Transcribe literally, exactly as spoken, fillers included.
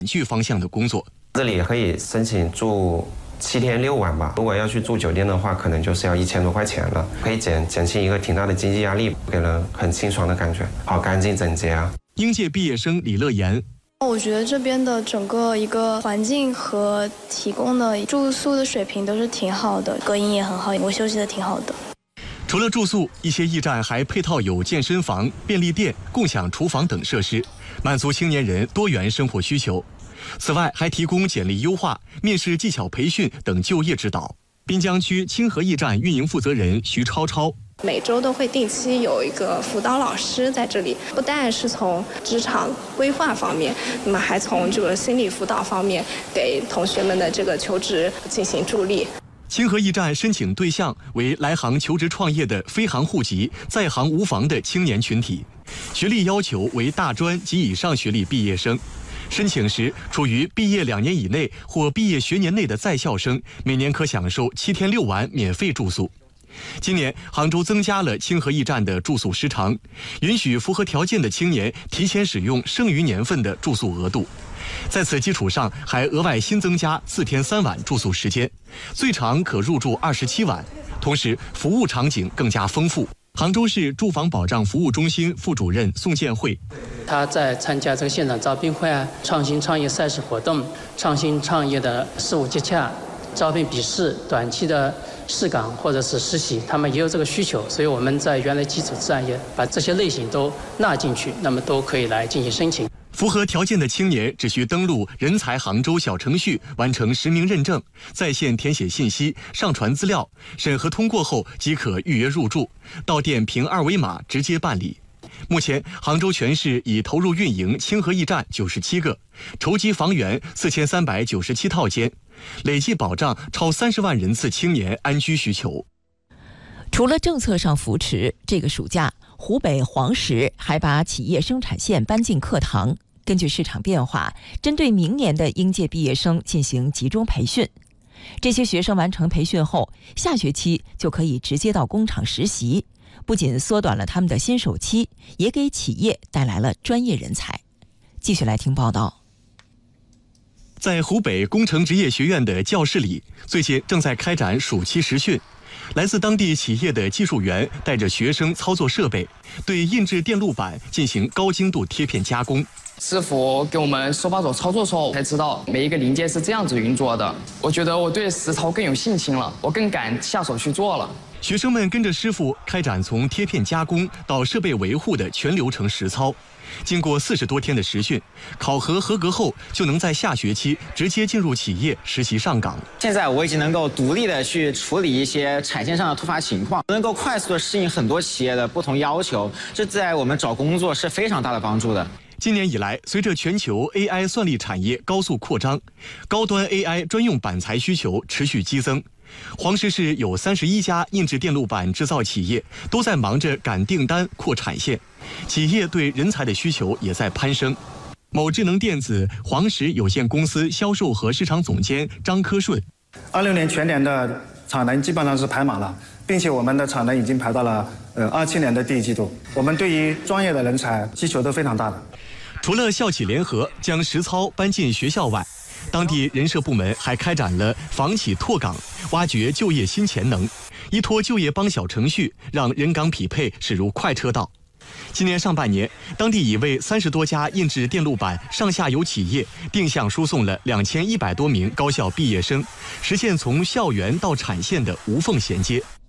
剧方向的工作。 这里可以申请住七天六晚吧。如果要去住酒店的话，可能就是要一千多块钱了，可以减减轻一个挺大的经济压力，给人很清爽的感觉，好干净整洁啊。 应届毕业生李乐言。 我觉得这边的整个一个环境和提供的住宿的水平都是挺好的，隔音也很好，我休息的挺好的。 除了住宿，一些驿站还配套有健身房、便利店、共享厨房等设施，满足青年人多元生活需求。此外，还提供简历优化、面试技巧培训等就业指导。滨江区清河驿站运营负责人徐超超。 每周都会定期有一个辅导老师在这里，不但是从职场规划方面，那么还从这个心理辅导方面给同学们的这个求职进行助力。 清河驿站申请对象为来杭求职创业的非杭户籍、在杭无房的青年群体，学历要求为大专及以上学历毕业生。申请时，处于毕业两年以内或毕业学年内的在校生，每年可享受七天六晚免费住宿。今年，杭州增加了清河驿站的住宿时长，允许符合条件的青年提前使用剩余年份的住宿额度。在此基础上，还额外新增加四天三晚住宿时间，最长可入住二十七晚。同时，服务场景更加丰富。杭州市住房保障服务中心副主任宋建慧， 他在参加这个现场招聘会啊、创新创业赛事活动、创新创业的事务接洽、招聘笔试、短期的试岗或者是实习，他们也有这个需求，所以我们在原来基础之上也把这些类型都纳进去，那么都可以来进行申请。 符合条件的青年只需登录人才杭州小程序，完成实名认证，在线填写信息，上传资料，审核通过后即可预约入住，到店凭二维码直接办理。目前，杭州全市已投入运营清河驿站九十七个，筹集房源四千三百九十七套间，累计保障超三十万人次青年安居需求。 除了政策上扶持，这个暑假，湖北黄石还把企业生产线搬进课堂，根据市场变化，针对明年的应届毕业生进行集中培训。这些学生完成培训后，下学期就可以直接到工厂实习，不仅缩短了他们的新手期，也给企业带来了专业人才。继续来听报道。 在湖北工程职业学院的教室里，最近正在开展暑期实训。来自当地企业的技术员带着学生操作设备，对印制电路板进行高精度贴片加工。 师傅给我们手把手操作的时候，才知道每一个零件是这样子运作的。我觉得我对实操更有信心了，我更敢下手去做了。 学生们跟着师傅开展从贴片加工到设备维护的全流程实操。经过四十多天的实训，考核合格后，就能在下学期直接进入企业实习上岗。 现在我已经能够独立的去处理一些产线上的突发情况，能够快速的适应很多企业的不同要求，这在我们找工作是非常大的帮助的。 今年以来，随着全球 A I 算力产业高速扩张，高端 A I 专用板材需求持续激增。黄石市有三十一家印制电路板制造企业都在忙着赶订单、扩产线，企业对人才的需求也在攀升。某智能电子黄石有限公司销售和市场总监张科顺， 二六年全年的产能基本上是排满了，并且我们的产能已经排到了呃二七年的第一季度。我们对于专业的人才需求都非常大的。 除了校企联合将实操搬进学校外，当地人社部门还开展了房企拓岗，挖掘就业新潜能，依托就业帮小程序，让人岗匹配驶入快车道。今年上半年，当地已为三十多家印制电路板上下游企业定向输送了两千一百多名高校毕业生，实现从校园到产线的无缝衔接。